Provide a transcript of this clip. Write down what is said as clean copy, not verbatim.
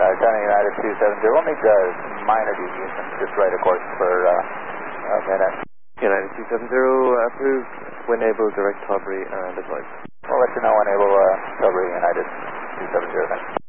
China United 270. We'll need minor deviation, just right of course for a minute. United 270, approved. When able, direct Tilbury and advise. We'll let you know when able, Tilbury United 270. Thanks.